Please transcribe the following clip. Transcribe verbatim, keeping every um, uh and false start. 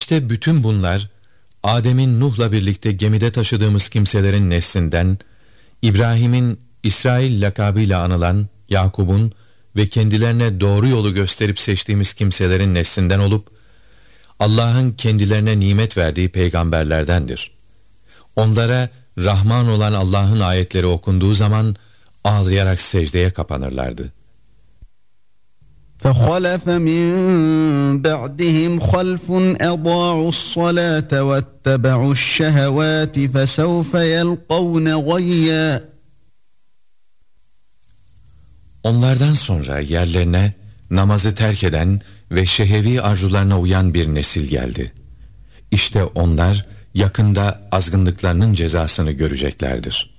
İşte bütün bunlar Adem'in Nuh'la birlikte gemide taşıdığımız kimselerin neslinden, İbrahim'in İsrail lakabıyla anılan Yakub'un ve kendilerine doğru yolu gösterip seçtiğimiz kimselerin neslinden olup Allah'ın kendilerine nimet verdiği peygamberlerdendir. Onlara Rahman olan Allah'ın ayetleri okunduğu zaman ağlayarak secdeye kapanırlardı. فَخَلَفَ مِنْ بَعْدِهِمْ خَلْفٌ أَضَاعُوا الصَّلَاةَ وَاتَّبَعُوا الشَّهَوَاتِ فَسَوْفَ يَلْقَوْنَ غَيًّا. Onlardan sonra yerlerine namazı terk eden ve şehevi arzularına uyan bir nesil geldi. İşte onlar yakında azgınlıklarının cezasını göreceklerdir.